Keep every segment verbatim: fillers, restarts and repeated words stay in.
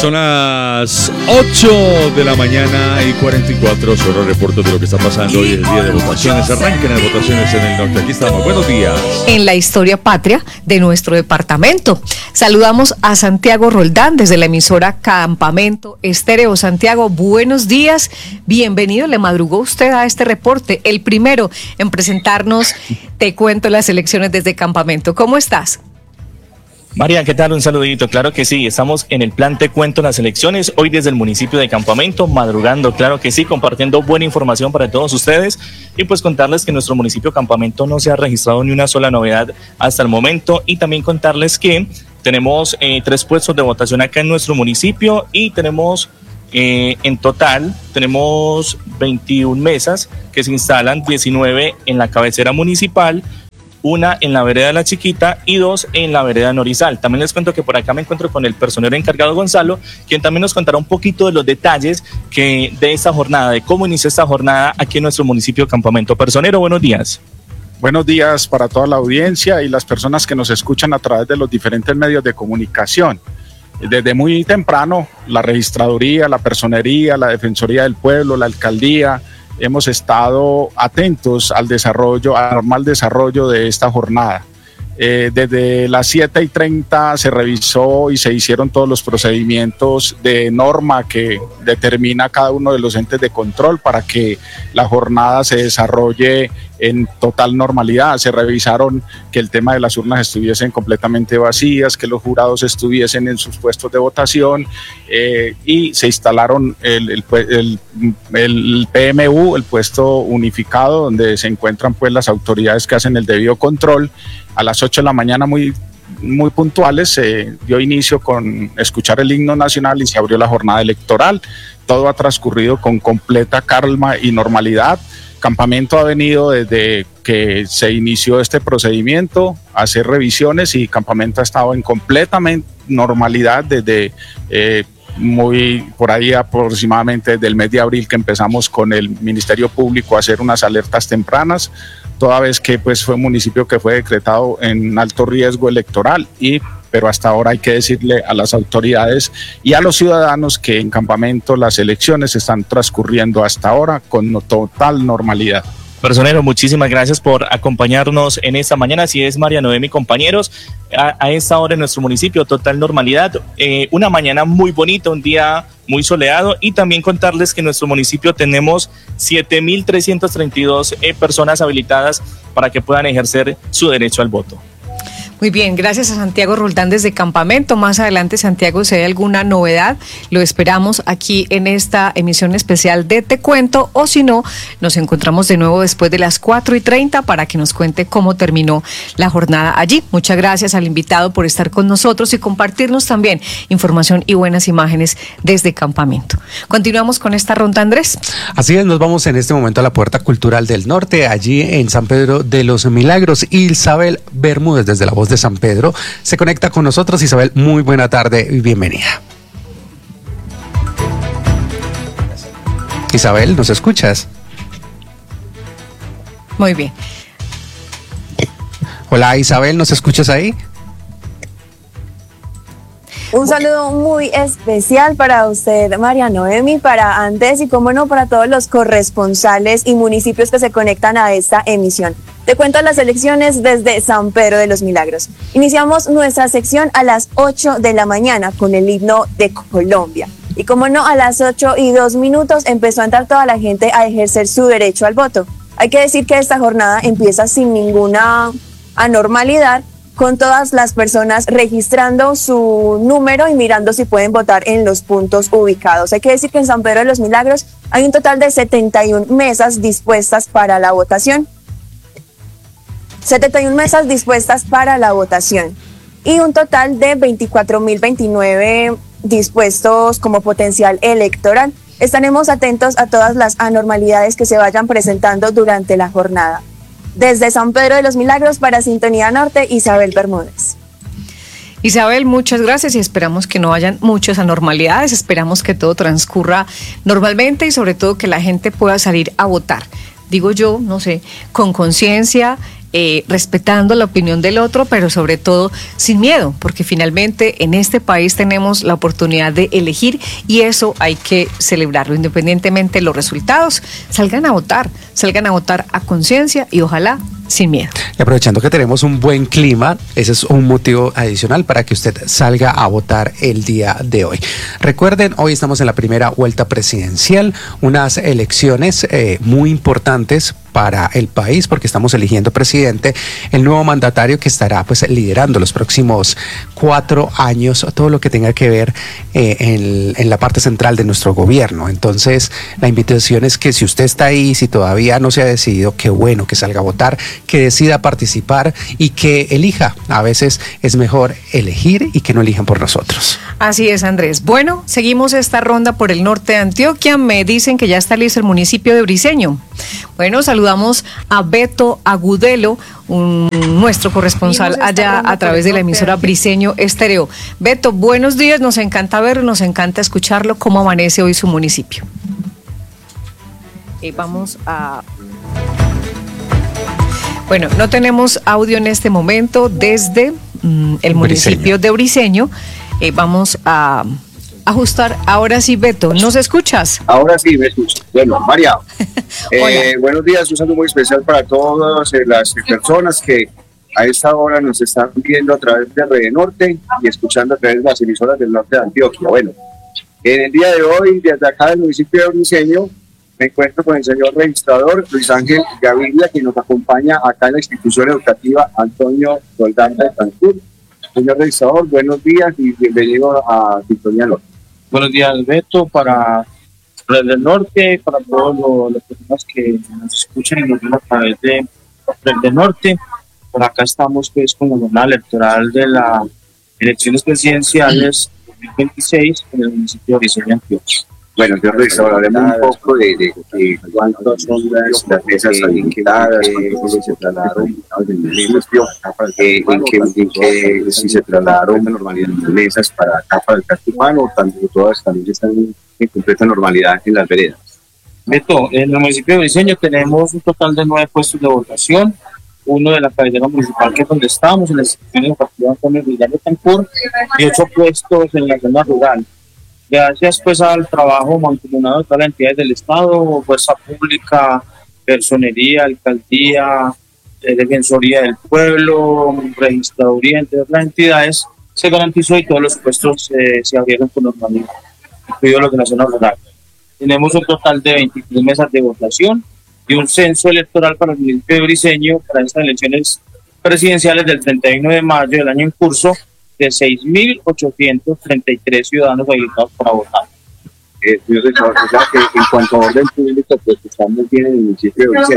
Son las ocho de la mañana y cuarenta y cuatro. Solo reportes de lo que está pasando hoy, el día de votaciones. Arranquen las votaciones en el norte. Aquí estamos. Buenos días. En la historia patria de nuestro departamento. Saludamos a Santiago Roldán desde la emisora Campamento Estéreo. Santiago, buenos días. Bienvenido. Le madrugó usted a este reporte, el primero en presentarnos Te Cuento las elecciones desde Campamento. ¿Cómo estás? María, ¿qué tal? Un saludito. Claro que sí, estamos en el plan Te Cuento las elecciones, hoy desde el municipio de Campamento, madrugando, claro que sí, compartiendo buena información para todos ustedes y pues contarles que en nuestro municipio Campamento no se ha registrado ni una sola novedad hasta el momento y también contarles que tenemos eh, tres puestos de votación acá en nuestro municipio y tenemos eh, en total, tenemos veintiuna mesas que se instalan, diecinueve en la cabecera municipal, una en la vereda La Chiquita y dos en la vereda Norizal. También les cuento que por acá me encuentro con el personero encargado Gonzalo, quien también nos contará un poquito de los detalles que de esta jornada, de cómo inició esta jornada aquí en nuestro municipio Campamento. Personero, buenos días. Buenos días para toda la audiencia y las personas que nos escuchan a través de los diferentes medios de comunicación. Desde muy temprano, la registraduría, la personería, la defensoría del pueblo, la alcaldía, hemos estado atentos al desarrollo, al normal desarrollo de esta jornada. Eh, desde las siete y treinta se revisó y se hicieron todos los procedimientos de norma que determina cada uno de los entes de control para que la jornada se desarrolle en total normalidad. Se revisaron que el tema de las urnas estuviesen completamente vacías, que los jurados estuviesen en sus puestos de votación eh, y se instalaron el, el, el, el P M U, el puesto unificado, donde se encuentran pues las autoridades que hacen el debido control. A las ocho de la mañana muy, muy puntuales se dio inicio con escuchar el himno nacional y se abrió la jornada electoral. Todo ha transcurrido con completa calma y normalidad. Campamento ha venido desde que se inició este procedimiento a hacer revisiones y Campamento ha estado en completa normalidad desde eh, muy por ahí aproximadamente desde el mes de abril que empezamos con el Ministerio Público a hacer unas alertas tempranas, toda vez que pues fue un municipio que fue decretado en alto riesgo electoral y pero hasta ahora hay que decirle a las autoridades y a los ciudadanos que en Campamento las elecciones están transcurriendo hasta ahora con total normalidad. Personero, muchísimas gracias por acompañarnos en esta mañana. Así es, María Noemi, compañeros, a, a esta hora en nuestro municipio, total normalidad. Eh, una mañana muy bonita, un día muy soleado y también contarles que en nuestro municipio tenemos siete mil trescientas treinta y dos eh, personas habilitadas para que puedan ejercer su derecho al voto. Muy bien, gracias a Santiago Roldán desde Campamento. Más adelante, Santiago, si hay alguna novedad, lo esperamos aquí en esta emisión especial de Te Cuento, o si no, nos encontramos de nuevo después de las cuatro y treinta para que nos cuente cómo terminó la jornada allí. Muchas gracias al invitado por estar con nosotros y compartirnos también información y buenas imágenes desde Campamento. Continuamos con esta ronda, Andrés. Así es, nos vamos en este momento a la Puerta Cultural del Norte, allí en San Pedro de los Milagros. Isabel Bermúdez, desde La Voz de San Pedro, se conecta con nosotros. Isabel, muy buena tarde y bienvenida. Isabel, ¿nos escuchas? Muy bien. Hola, Isabel, ¿nos escuchas ahí? Un saludo muy especial para usted, María Noemi, para Andrés y, como no, para todos los corresponsales y municipios que se conectan a esta emisión. Te cuento las elecciones desde San Pedro de los Milagros. Iniciamos nuestra sección a las ocho de la mañana con el himno de Colombia. Y como no, a las ocho y dos minutos empezó a entrar toda la gente a ejercer su derecho al voto. Hay que decir que esta jornada empieza sin ninguna anormalidad, con todas las personas registrando su número y mirando si pueden votar en los puntos ubicados. Hay que decir que en San Pedro de los Milagros hay un total de setenta y una mesas dispuestas para la votación. setenta y una mesas dispuestas para la votación y un total de veinticuatro mil veintinueve dispuestos como potencial electoral. Estaremos atentos a todas las anormalidades que se vayan presentando durante la jornada. Desde San Pedro de los Milagros para Sintonía Norte, Isabel Bermúdez. Isabel, muchas gracias y esperamos que no hayan muchas anormalidades, esperamos que todo transcurra normalmente y sobre todo que la gente pueda salir a votar. Digo yo, no sé, con conciencia, eh, respetando la opinión del otro, pero sobre todo sin miedo, porque finalmente en este país tenemos la oportunidad de elegir y eso hay que celebrarlo, independientemente de los resultados. Salgan a votar, salgan a votar a conciencia y ojalá sin miedo. Y aprovechando que tenemos un buen clima, ese es un motivo adicional para que usted salga a votar el día de hoy. Recuerden, hoy estamos en la primera vuelta presidencial, unas elecciones eh, muy importantes para el país porque estamos eligiendo presidente, el nuevo mandatario que estará pues liderando los próximos cuatro años todo lo que tenga que ver eh, en, en la parte central de nuestro gobierno. Entonces la invitación es que si usted está ahí, si todavía no se ha decidido, qué bueno que salga a votar, que decida participar y que elija. A veces es mejor elegir y que no elijan por nosotros. Así es, Andrés. Bueno, seguimos esta ronda por el norte de Antioquia. Me dicen que ya está listo el municipio de Briceño. Bueno, saludamos a Beto Agudelo, un, nuestro corresponsal allá a través de la emisora Briceño Estéreo. Beto, buenos días, nos encanta verlo, nos encanta escucharlo. ¿Cómo amanece hoy su municipio? Eh, vamos a... Bueno, no tenemos audio en este momento desde mm, el municipio Briceño. de Briceño. Eh, vamos a ajustar. Ahora sí, Beto, ¿nos escuchas? Ahora sí, me escucho. Bueno, María, eh, buenos días. Un saludo muy especial para todas eh, las personas que a esta hora nos están viendo a través de Red Norte y escuchando a través de las emisoras del norte de Antioquia. Bueno, en el día de hoy, desde acá del municipio de Briceño, me encuentro con el señor registrador Luis Ángel Gaviria, que nos acompaña acá en la institución educativa Antonio Roldán de Cancún. Señor registrador, buenos días y bienvenido a Sintonía Norte. Buenos días, Beto, para Red del Norte, para todas las personas que nos escuchan y nos ven a través de Red del Norte. Por acá estamos pues con la jornada electoral de las elecciones presidenciales dos mil veintiséis en el municipio de Briceño, Antioquia. Bueno, señor registrador, hablemos un poco de, de, de cuántas son las, las mesas habilitadas, cuántos se trasladaron del municipio, eh, en que, en que si se trasladaron de normalidad las mesas para acá, para el casco urbano, también todas también están en completa normalidad en las veredas. Beto, en el municipio de Briceño tenemos un total de nueve puestos de votación, uno de la cabecera municipal, que es donde estamos, en la institución educativa Antonio Roldán de Cancún, y ocho puestos en la zona rural. Gracias pues al trabajo mancomunado de todas las entidades del Estado, Fuerza Pública, Personería, Alcaldía, eh, Defensoría del Pueblo, Registraduría, entre otras entidades, se garantizó y todos los puestos eh, se abrieron con normalidad, incluidos los de la zona rural. Tenemos un total de veintitrés mesas de votación y un censo electoral para el municipio de Briceño para estas elecciones presidenciales del treinta y uno de mayo del año en curso, de seis mil ochocientos treinta y tres ciudadanos habilitados para votar. Eh, señor registrador, o sea que en cuanto a orden público, pues estamos bien en el municipio de Briceño.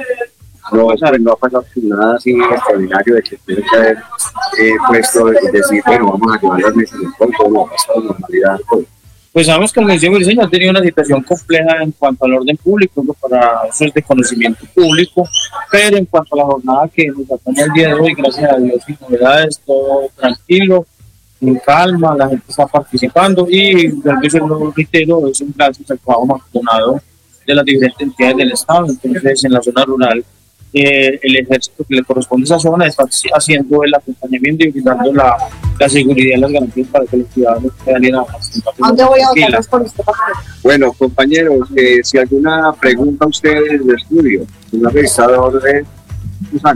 No, pues, no ha pasado nada así extraordinario de que tiene que haber eh, puesto, de decir, bueno, vamos a llevar las mesas de voto, no ha pasado normalidad. Todo. Pues sabemos que el municipio de Briceño ha tenido una situación compleja en cuanto al orden público, ¿no? Para eso es de conocimiento público, pero en cuanto a la jornada que nos acompaña el día de hoy, gracias a Dios, sin novedades, todo tranquilo, en calma, la gente está participando y yo lo reitero, es un gracias al trabajo mancomunado de las diferentes entidades del Estado. Entonces, en la zona rural, eh, el ejército que le corresponde a esa zona está haciendo el acompañamiento y brindando la, la seguridad y las garantías para que los ciudadanos puedan ir a participar. ¿Dónde voy a votar por usted? Bueno, compañeros, eh, si alguna pregunta a ustedes de estudio, un registrador de Susana.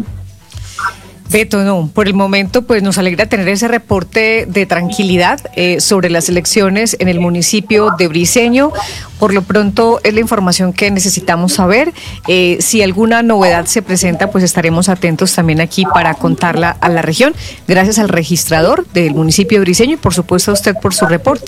Beto, no, por el momento pues nos alegra tener ese reporte de tranquilidad eh, sobre las elecciones en el municipio de Briceño. Por lo pronto es la información que necesitamos saber. Eh, si alguna novedad se presenta, pues estaremos atentos también aquí para contarla a la región. Gracias al registrador del municipio de Briceño y por supuesto a usted por su reporte.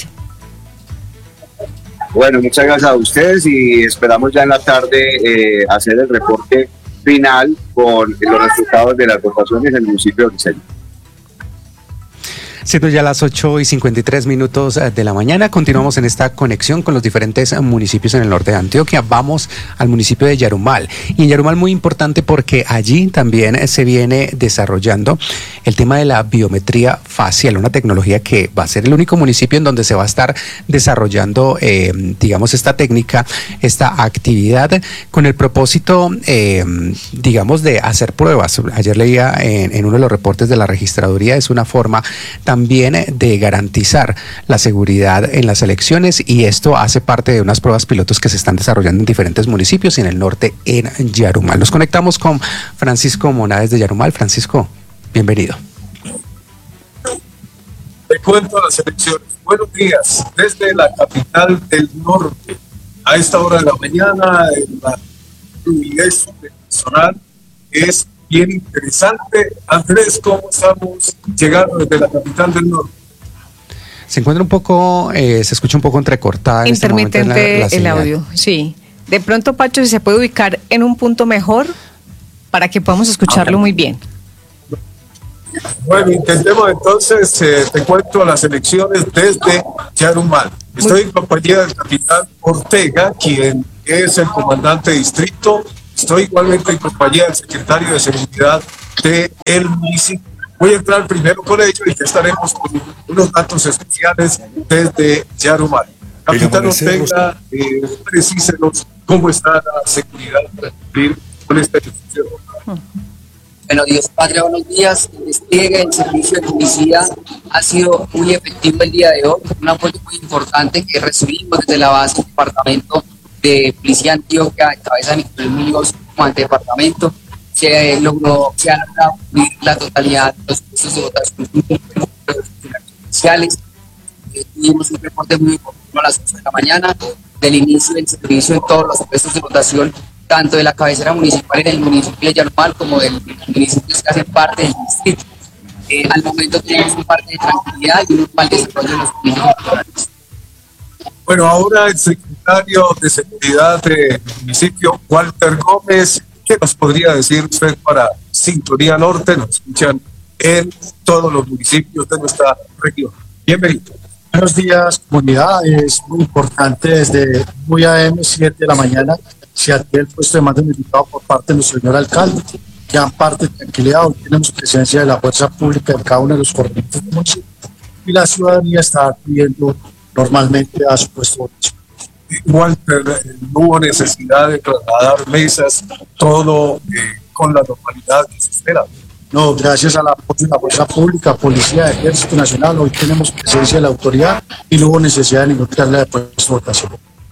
Bueno, muchas gracias a ustedes y esperamos ya en la tarde eh, hacer el reporte final con los resultados de las votaciones en el municipio de Briceño. Siendo ya las ocho y cincuenta y tres minutos de la mañana, continuamos en esta conexión con los diferentes municipios en el norte de Antioquia. Vamos al municipio de Yarumal. Y en Yarumal muy importante porque allí también se viene desarrollando el tema de la biometría facial, una tecnología que va a ser el único municipio en donde se va a estar desarrollando, eh, digamos, esta técnica, esta actividad, con el propósito, eh, digamos, de hacer pruebas. Ayer leía en, en uno de los reportes de la registraduría, es una forma también de garantizar la seguridad en las elecciones, y esto hace parte de unas pruebas pilotos que se están desarrollando en diferentes municipios y en el norte en Yarumal. Nos conectamos con Francisco Mona desde Yarumal. Francisco, bienvenido. Te cuento las elecciones. Buenos días, desde la capital del norte. A esta hora de la mañana, en la iglesia personal es bien interesante. Andrés, ¿cómo estamos llegando desde la capital del norte? Se encuentra un poco, eh, se escucha un poco entrecortada. Intermitente en este momento la, la el audio, sí. De pronto, Pacho, si se puede ubicar en un punto mejor para que podamos escucharlo muy bien. Bueno, intentemos entonces, eh, te cuento las elecciones desde Yarumal. Estoy en compañía del capitán Ortega, quien es el comandante de distrito. Estoy igualmente en compañía del secretario de Seguridad del municipio. Voy a entrar primero con ellos y ya estaremos con unos datos especiales desde Yarumal. Capitán Ortega, eh, precísenos cómo está la seguridad para cumplir con esta elección. Bueno, Dios Padre, buenos días. El despliegue del servicio de policía ha sido muy efectivo el día de hoy, un apoyo muy importante que recibimos desde la base del departamento de Policía Antioquia, en cabeza de Nicolás Muñoz, como ante departamento. Se logró, se ha logrado cumplir la totalidad de los puestos de votación oficiales. Tuvimos un reporte muy oportuno a las ocho de la mañana del inicio del servicio en todos los puestos de votación, tanto de la cabecera municipal en el municipio de Yarumal como de los municipios que hacen parte del distrito. Eh, al momento tenemos un parte de tranquilidad y un normal desarrollo de los municipios. Bueno, ahora el secretario de Seguridad del municipio, Walter Gómez, ¿qué nos podría decir usted para Sintonía Norte? Nos escuchan en todos los municipios de nuestra región. Bienvenido. Buenos días, comunidad. Es muy importante, desde muy A M, siete de la mañana, se adquiere el puesto de mando militar por parte de nuestro señor alcalde. Ya en parte de tranquilidad, hoy tenemos presencia de la fuerza pública en cada uno de los corrientes del municipio y la ciudadanía está acudiendo normalmente a su puesto de votación. Walter, no hubo necesidad de trasladar mesas, todo eh, con la normalidad que se espera. No, gracias al apoyo de la fuerza pública, policía, ejército nacional, hoy tenemos presencia de la autoridad y no hubo necesidad de ningún traslado de puesto de votación.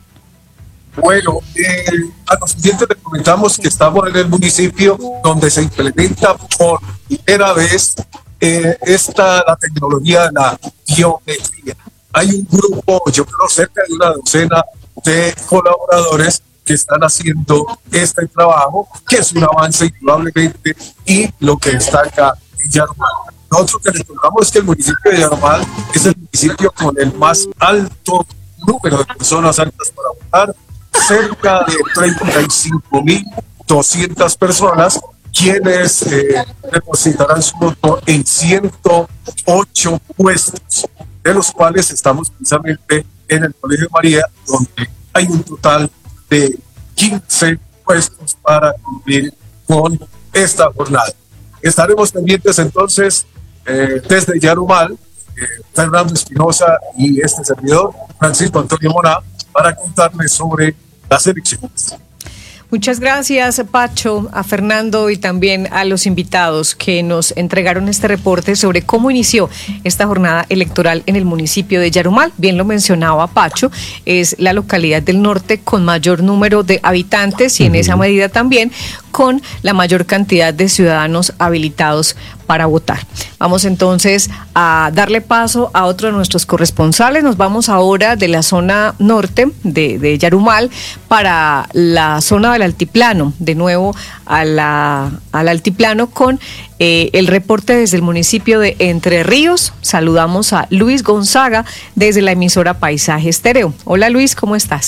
Bueno, eh, a los siguientes le comentamos que estamos en el municipio donde se implementa por primera vez eh, esta la tecnología de la biometría. Hay un grupo, yo creo cerca de una docena de colaboradores que están haciendo este trabajo, que es un avance indudablemente, y lo que destaca en Yarumal. Nosotros que les contamos es que el municipio de Yarumal es el municipio con el más alto número de personas aptas para votar, cerca de treinta y cinco mil doscientas personas, quienes eh, depositarán su voto en ciento ocho puestos, de los cuales estamos precisamente en el Colegio María, donde hay un total de quince puestos para cumplir con esta jornada. Estaremos pendientes entonces eh, desde Yarumal, eh, Fernando Espinosa y este servidor, Francisco Antonio Mona, para contarles sobre las elecciones. Muchas gracias, Pacho, a Fernando y también a los invitados que nos entregaron este reporte sobre cómo inició esta jornada electoral en el municipio de Yarumal. Bien lo mencionaba Pacho, es la localidad del norte con mayor número de habitantes y en esa medida también con la mayor cantidad de ciudadanos habilitados para votar. Vamos entonces a darle paso a otro de nuestros corresponsales. Nos vamos ahora de la zona norte de, de Yarumal para la zona del altiplano, de nuevo a la, al altiplano con eh, el reporte desde el municipio de Entre Ríos. Saludamos a Luis Gonzaga desde la emisora Paisaje Estéreo. Hola Luis, ¿cómo estás?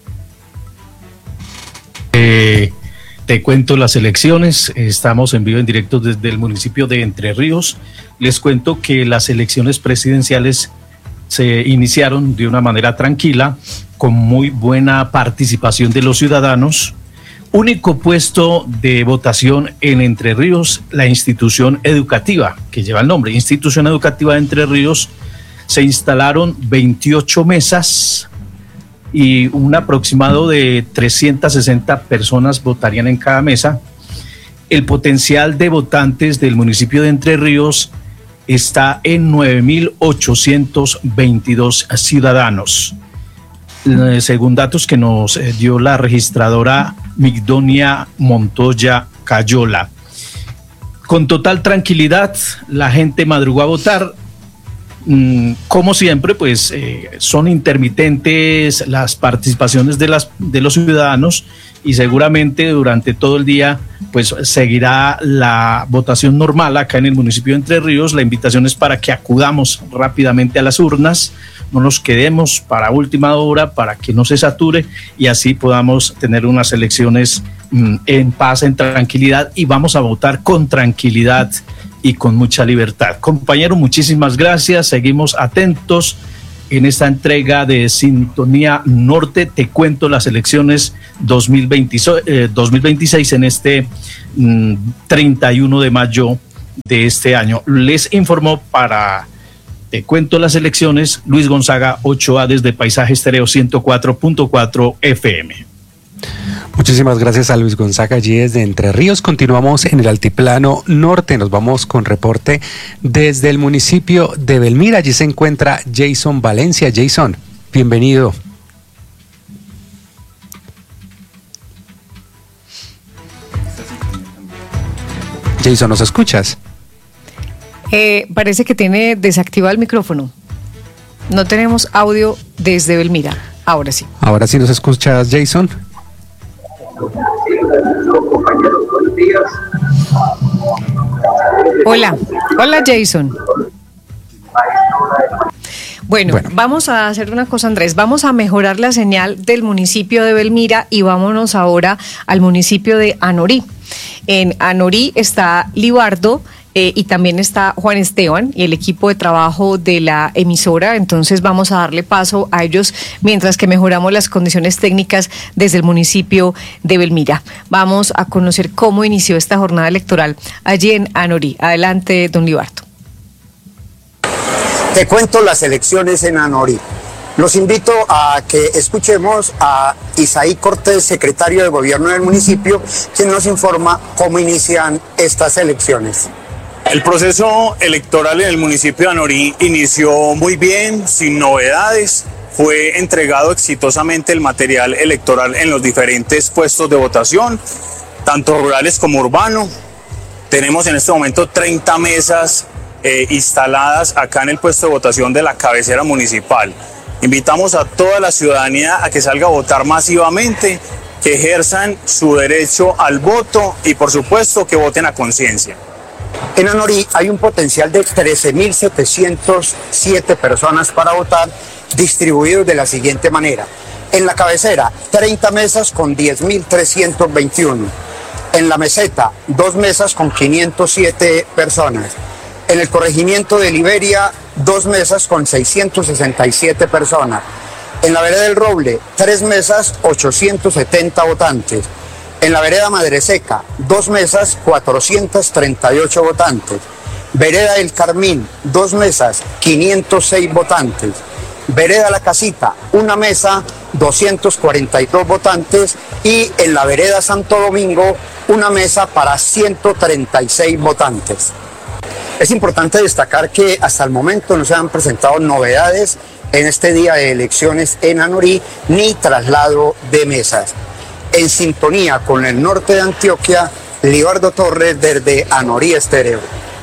Eh... Te cuento las elecciones, estamos en vivo en directo desde el municipio de Entre Ríos, les cuento que las elecciones presidenciales se iniciaron de una manera tranquila, con muy buena participación de los ciudadanos. Único puesto de votación en Entre Ríos, la institución educativa, que lleva el nombre, Institución Educativa de Entre Ríos. Se instalaron veintiocho mesas y un aproximado de trescientas sesenta personas votarían en cada mesa. El potencial de votantes del municipio de Entre Ríos está en nueve mil ochocientos veintidós ciudadanos. Según datos que nos dio la registradora Migdonia Montoya Cayola. Con total tranquilidad, la gente madrugó a votar. Como siempre, pues eh, son intermitentes las participaciones de, las, de los ciudadanos, y seguramente durante todo el día pues seguirá la votación normal acá en el municipio de Entre Ríos. La invitación es para que acudamos rápidamente a las urnas, no nos quedemos para última hora, para que no se sature y así podamos tener unas elecciones mm, en paz, en tranquilidad, y vamos a votar con tranquilidad y con mucha libertad. Compañero, muchísimas gracias. Seguimos atentos en esta entrega de Sintonía Norte. Te cuento las elecciones dos mil veintiséis en este mm, treinta y uno de mayo de este año. Les informó para Te cuento las elecciones Luis Gonzaga Ochoa desde Paisaje Estéreo ciento cuatro punto cuatro F M. Muchísimas gracias a Luis Gonzaga allí desde Entre Ríos. Continuamos en el Altiplano Norte. Nos vamos con reporte desde el municipio de Belmira. Allí se encuentra Jason Valencia. Jason, bienvenido. Jason, ¿nos escuchas? Eh, parece que tiene desactivado el micrófono. No tenemos audio desde Belmira. Ahora sí. Ahora sí nos escuchas, Jason. Hola, hola Jason. Bueno, bueno, vamos a hacer una cosa, Andrés, vamos a mejorar la señal del municipio de Belmira y vámonos ahora al municipio de Anorí. En Anorí está Libardo, Eh, y también está Juan Esteban y el equipo de trabajo de la emisora. Entonces vamos a darle paso a ellos mientras que mejoramos las condiciones técnicas desde el municipio de Belmira. Vamos a conocer cómo inició esta jornada electoral allí en Anorí. Adelante, don Libardo. Te cuento las elecciones en Anorí. Los invito a que escuchemos a Isaí Cortés, secretario de Gobierno del municipio, quien nos informa cómo inician estas elecciones. El proceso electoral en el municipio de Anorí inició muy bien, sin novedades. Fue entregado exitosamente el material electoral en los diferentes puestos de votación, tanto rurales como urbanos. Tenemos en este momento treinta mesas eh, instaladas acá en el puesto de votación de la cabecera municipal. Invitamos a toda la ciudadanía a que salga a votar masivamente, que ejerzan su derecho al voto y por supuesto que voten a conciencia. En Anorí hay un potencial de trece mil setecientas siete personas para votar, distribuidos de la siguiente manera. En la cabecera, treinta mesas con diez mil trescientos veintiuno. En la meseta, dos mesas con quinientas siete personas. En el corregimiento de Liberia, dos mesas con seiscientas sesenta y siete personas. En la vereda del Roble, tres mesas, ochocientos setenta votantes. En la vereda Madre Seca, dos mesas, cuatrocientos treinta y ocho votantes. Vereda del Carmín, dos mesas, quinientos seis votantes. Vereda La Casita, una mesa, doscientos cuarenta y dos votantes. Y en la vereda Santo Domingo, una mesa para ciento treinta y seis votantes. Es importante destacar que hasta el momento no se han presentado novedades en este día de elecciones en Anorí, ni traslado de mesas. En sintonía con el norte de Antioquia, Libardo Torres desde Anorí Estéreo.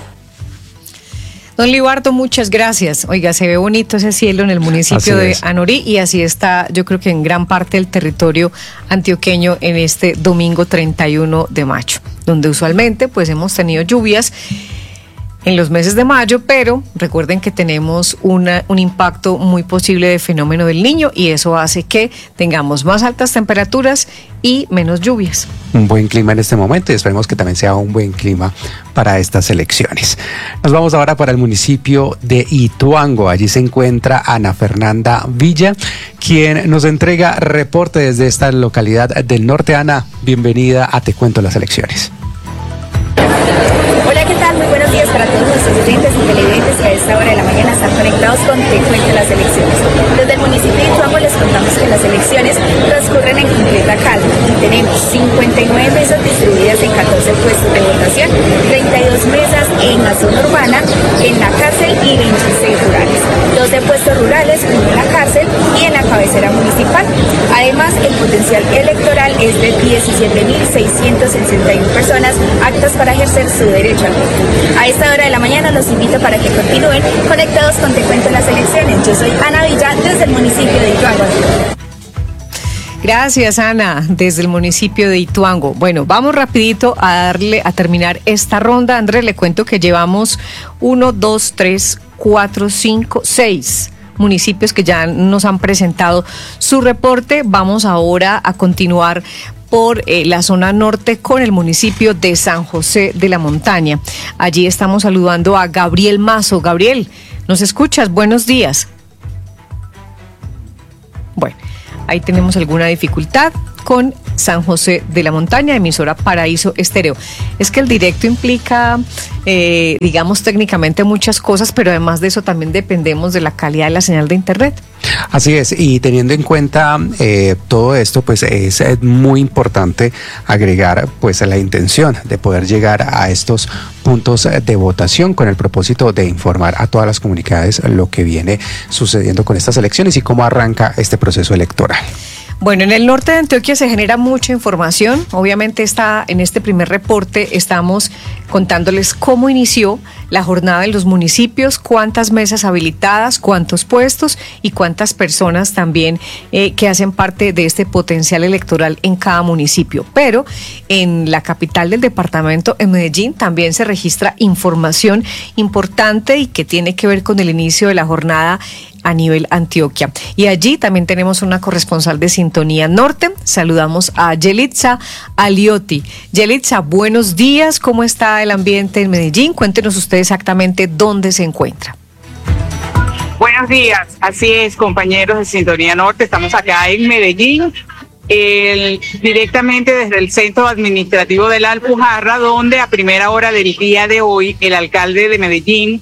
Don Libardo, muchas gracias. Oiga, se ve bonito ese cielo en el municipio de Anorí y así está, yo creo que en gran parte del territorio antioqueño en este domingo treinta y uno de mayo, donde usualmente pues hemos tenido lluvias. en los meses de mayo, pero recuerden que tenemos una, un impacto muy posible de fenómeno del Niño y eso hace que tengamos más altas temperaturas y menos lluvias. Un buen clima en este momento y esperemos que también sea un buen clima para estas elecciones. Nos vamos ahora para el municipio de Ituango. Allí se encuentra Ana Fernanda Villa, quien nos entrega reporte desde esta localidad del norte. Ana, bienvenida a Te Cuento las Elecciones. Hola, ¿qué tal? Muy buenos días para todos nuestros oyentes y televidentes que a esta hora de la mañana están conectados con Te Cuento las Elecciones. Desde el municipio de Ituango les contamos que las elecciones transcurren en completa calma y tenemos cincuenta y nueve mesas distribuidas en catorce puestos de votación, treinta y dos mesas en la zona urbana, en la cárcel y veintiséis rurales. doce puestos rurales, uno en la cárcel y en la cabecera municipal. Además, el potencial electoral es de diecisiete mil seiscientas sesenta y una personas aptas para ejercer su derecho al voto. A esta hora de la mañana los invito para que continúen conectados con Te Cuento las Elecciones. Yo soy Ana Villa desde el municipio de Ituango. Gracias, Ana, desde el municipio de Ituango. Bueno, vamos rapidito a darle a terminar esta ronda. Andrés, le cuento que llevamos uno, dos, tres, cuatro, cinco, seis municipios que ya nos han presentado su reporte. Vamos ahora a continuar por eh, la zona norte con el municipio de San José de la Montaña. Allí estamos saludando a Gabriel Mazo. Gabriel, ¿nos escuchas? Buenos días. Bueno, ahí tenemos alguna dificultad con San José de la Montaña, emisora Paraíso Estéreo. Es que el directo implica, eh, digamos, técnicamente muchas cosas, pero además de eso también dependemos de la calidad de la señal de internet. Así es, y teniendo en cuenta eh, todo esto, pues es, es muy importante agregar pues la intención de poder llegar a estos puntos de votación con el propósito de informar a todas las comunidades lo que viene sucediendo con estas elecciones y cómo arranca este proceso electoral. Bueno, en el norte de Antioquia se genera mucha información. Obviamente está, en este primer reporte estamos contándoles cómo inició la jornada en los municipios, cuántas mesas habilitadas, cuántos puestos y cuántas personas también eh, que hacen parte de este potencial electoral en cada municipio. Pero en la capital del departamento, en Medellín, también se registra información importante y que tiene que ver con el inicio de la jornada a nivel Antioquia. Y allí también tenemos una corresponsal de Sintonía Norte. Saludamos a Yelitza Aliotti. Yelitza, buenos días. ¿Cómo está el ambiente en Medellín? Cuéntenos usted exactamente dónde se encuentra. Buenos días. Así es, compañeros de Sintonía Norte. Estamos acá en Medellín, el, directamente desde el centro administrativo de la Alpujarra, donde a primera hora del día de hoy el alcalde de Medellín,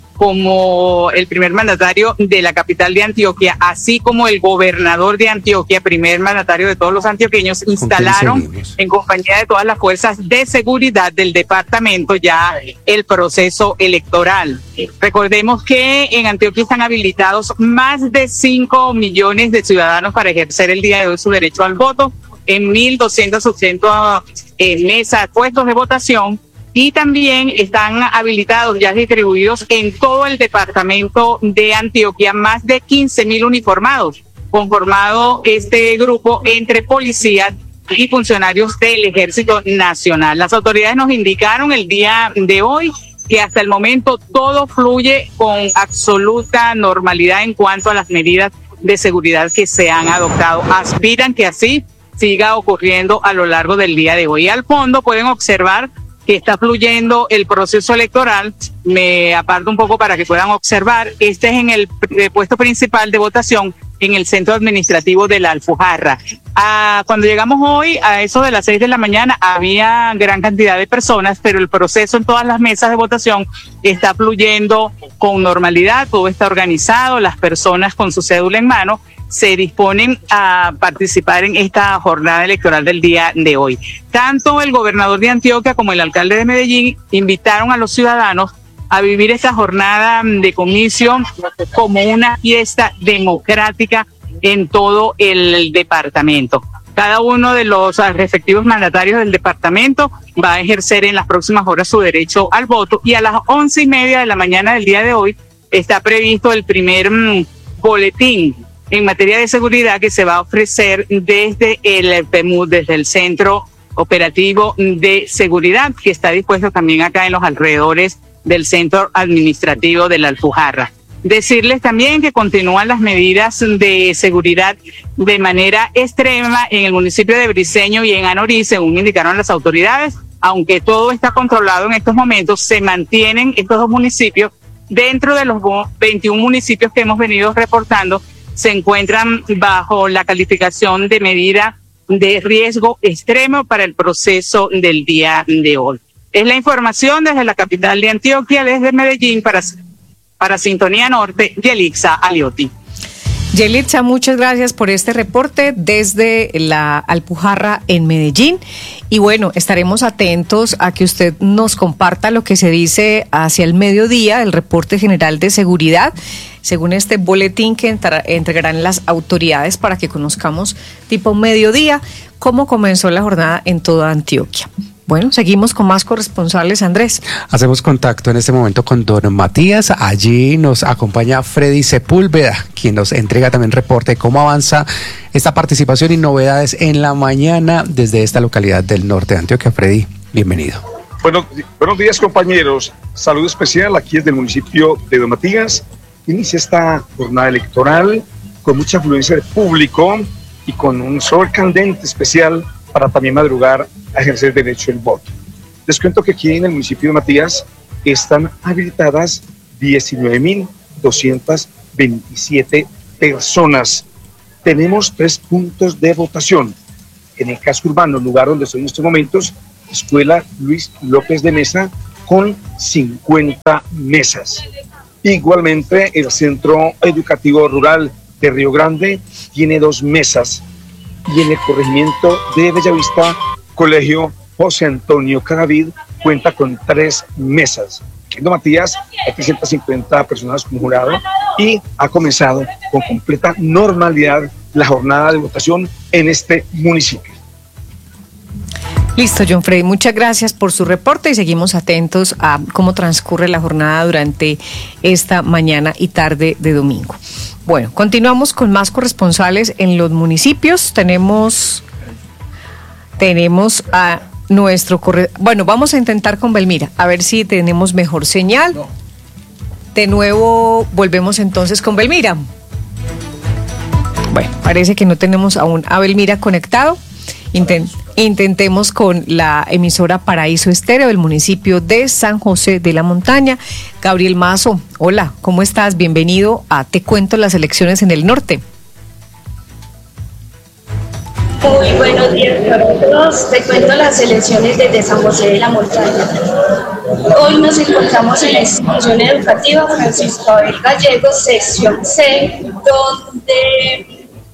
como el primer mandatario de la capital de Antioquia, así como el gobernador de Antioquia, primer mandatario de todos los antioqueños, instalaron en compañía de todas las fuerzas de seguridad del departamento ya el proceso electoral. Recordemos que en Antioquia están habilitados más de cinco millones de ciudadanos para ejercer el día de hoy su derecho al voto en mil doscientos ochenta eh, mesas, puestos de votación. Y también están habilitados, ya distribuidos en todo el departamento de Antioquia, más de quince mil uniformados, conformado este grupo entre policías y funcionarios del Ejército Nacional. Las autoridades nos indicaron el día de hoy que hasta el momento todo fluye con absoluta normalidad en cuanto a las medidas de seguridad que se han adoptado. Aspiran que así siga ocurriendo a lo largo del día de hoy. Al fondo pueden observar que está fluyendo el proceso electoral. Me aparto un poco para que puedan observar. Este es en el puesto principal de votación en el centro administrativo de la Alpujarra. Ah, cuando llegamos hoy, a eso de las seis de la mañana, había gran cantidad de personas, pero el proceso en todas las mesas de votación está fluyendo con normalidad, todo está organizado, las personas con su cédula en mano se disponen a participar en esta jornada electoral del día de hoy. Tanto el gobernador de Antioquia como el alcalde de Medellín invitaron a los ciudadanos a vivir esta jornada de comicio como una fiesta democrática en todo el departamento. Cada uno de los respectivos mandatarios del departamento va a ejercer en las próximas horas su derecho al voto y a las once y media de la mañana del día de hoy está previsto el primer mmm, boletín en materia de seguridad que se va a ofrecer desde el P M U, desde el Centro Operativo de Seguridad, que está dispuesto también acá en los alrededores del centro administrativo de la Alpujarra. Decirles también que continúan las medidas de seguridad de manera extrema en el municipio de Briceño y en Anorí, según indicaron las autoridades. Aunque todo está controlado en estos momentos, se mantienen estos dos municipios dentro de los veintiún municipios que hemos venido reportando, se encuentran bajo la calificación de medida de riesgo extremo para el proceso del día de hoy. Es la información desde la capital de Antioquia, desde Medellín, para, para Sintonía Norte, Yelixa Aliotti. Yelitza, muchas gracias por este reporte desde la Alpujarra en Medellín. Y bueno, estaremos atentos a que usted nos comparta lo que se dice hacia el mediodía, el reporte general de seguridad, según este boletín que entregarán las autoridades para que conozcamos tipo mediodía cómo comenzó la jornada en toda Antioquia. Bueno, seguimos con más corresponsales, Andrés. Hacemos contacto en este momento con don Matías. Allí nos acompaña Freddy Sepúlveda, quien nos entrega también reporte de cómo avanza esta participación y novedades en la mañana desde esta localidad del norte de Antioquia. Freddy, bienvenido. Bueno, buenos días, compañeros. Saludo especial aquí desde el municipio de Don Matías. Inicia esta jornada electoral con mucha afluencia de público y con un sol candente especial para también madrugar a ejercer el derecho del voto. Les cuento que aquí en el municipio de Matías están habilitadas diecinueve mil doscientas veintisiete personas. Tenemos tres puntos de votación. En el casco urbano, el lugar donde estoy en estos momentos, Escuela Luis López de Mesa, con cincuenta mesas. Igualmente, el Centro Educativo Rural de Río Grande tiene dos mesas. Y en el corregimiento de Bellavista, Colegio José Antonio Cadavid cuenta con tres mesas. En Don Matías hay trescientas cincuenta personas como jurado y ha comenzado con completa normalidad la jornada de votación en este municipio. Listo, John Freddy, muchas gracias por su reporte y seguimos atentos a cómo transcurre la jornada durante esta mañana y tarde de domingo. Bueno, continuamos con más corresponsales en los municipios. Tenemos, tenemos a nuestro corre... Bueno, vamos a intentar con Belmira, a ver si tenemos mejor señal. No. De nuevo volvemos entonces con Belmira. Bueno, parece que no tenemos aún a Belmira conectado. Intent, intentemos con la emisora Paraíso Estéreo del municipio de San José de la Montaña. Gabriel Mazo, hola, ¿cómo estás? Bienvenido a Te Cuento las elecciones en el norte. Muy buenos días para todos. Te cuento las elecciones desde San José de la Montaña. Hoy nos encontramos en la institución educativa Francisco Abel Gallegos, sección C, donde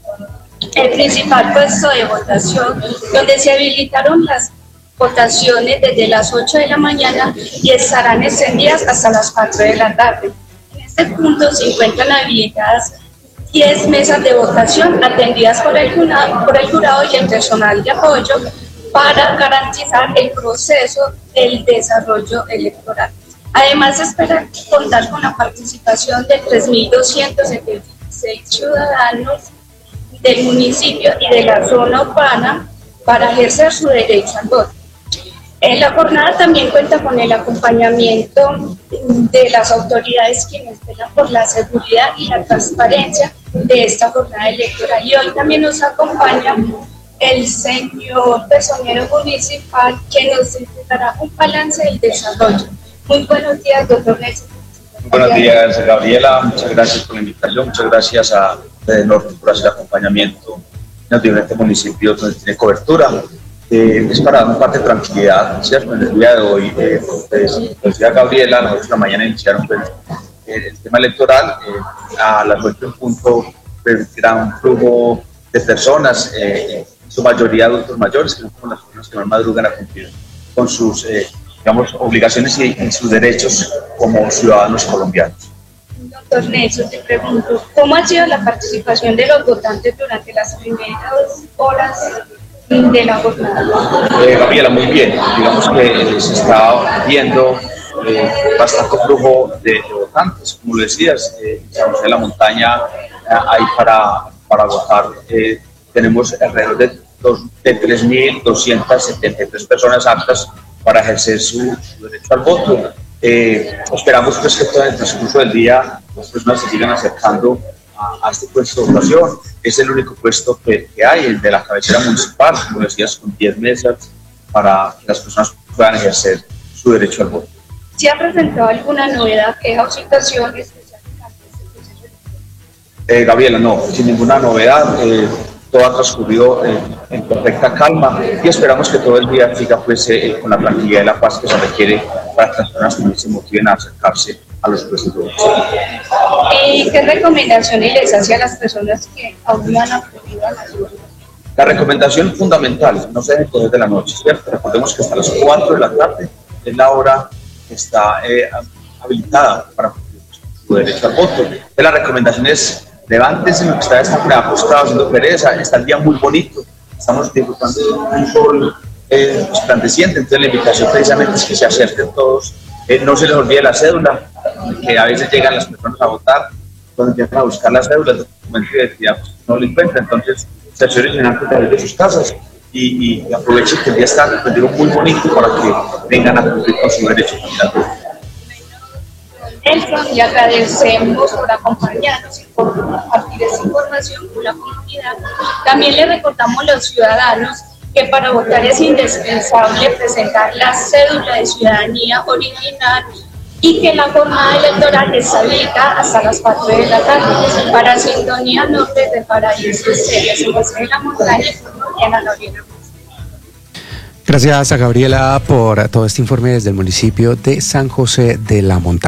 el principal puesto de votación, donde se habilitaron las votaciones desde las ocho de la mañana y estarán extendidas hasta las cuatro de la tarde. En este punto se encuentran habilitadas diez mesas de votación atendidas por el jurado, por el jurado y el personal de apoyo para garantizar el proceso del desarrollo electoral. Además, se espera contar con la participación de tres mil doscientos setenta y seis ciudadanos del municipio y de la zona urbana para ejercer su derecho al voto. En la jornada también cuenta con el acompañamiento de las autoridades quienes velan por la seguridad y la transparencia de esta jornada electoral. Y hoy también nos acompaña el señor personero municipal que nos entregará un balance del desarrollo. Muy buenos días, doctor Nelson. Buenos días, Gabriela. Muchas gracias por la invitación. Muchas gracias a Red Norte por hacer acompañamiento en los diferentes municipios donde tiene cobertura. Eh, es para dar un parte de tranquilidad, ¿cierto? En el día de hoy, eh, pues, pues ya Gabriela, a las ocho de la mañana iniciaron pues, el, el tema electoral. Eh, a las ocho en punto, pues, gran flujo de personas, eh, en su mayoría adultos mayores, que son como las personas que más madrugan a cumplir con sus eh, digamos, obligaciones y, y sus derechos como ciudadanos colombianos. Doctor Nelson, te pregunto, ¿cómo ha sido la participación de los votantes durante las primeras horas de la jornada? Eh, Gabriela, muy bien. Digamos que se está viendo eh, bastante flujo de, de votantes. Como lo decías, eh, en San José de la Montaña eh, hay para, para votar. Eh, tenemos alrededor de, de tres mil doscientas setenta y tres personas aptas para ejercer su, su derecho al voto. Eh, esperamos pues que todo el transcurso del día las personas se sigan acercando a, a este puesto de votación. Es el único puesto que, que hay, el de la cabecera municipal, como decías, con diez mesas para que las personas puedan ejercer su derecho al voto. ¿Se ha presentado alguna novedad, queja o situación especial durante este proceso electoral? Eh, Gabriela, no, sin ninguna novedad. Eh, todo ha transcurrido eh, en perfecta calma y esperamos que todo el día siga pues, eh, con la tranquilidad y la paz que se requiere para que las personas también se motiven a acercarse a los puestos de votación. ¿Y qué recomendaciones les hace a las personas que aún no han acudido a las urnas? La recomendación fundamental, no se dejen coger de la noche, ¿cierto? Recordemos que hasta las cuatro de la tarde es la hora que está eh, habilitada para cumplir su derecho al voto. La recomendación es levántense, lo que está están acostados haciendo pereza, está el día muy bonito, estamos disfrutando de un sol eh, resplandeciente, entonces la invitación precisamente es que se acerquen todos, eh, no se les olvide la cédula, que a veces llegan las personas a votar, cuando empiezan a buscar la cédula, el documento de identidad pues, no lo encuentran, entonces se asegúren a través de sus casas y, y aprovechen que el día está muy bonito para que vengan a cumplir con su derecho al voto. Nelson, y agradecemos por acompañarnos y por compartir esta información con la comunidad. También le recordamos a los ciudadanos que para votar es indispensable presentar la cédula de ciudadanía original y que la jornada electoral está abierta hasta las cuatro de la tarde. Para Sintonía Norte de Paraíso Estéreo, San José de la Montaña, Diana Lorena. Gracias a Gabriela por todo este informe desde el municipio de San José de la Montaña.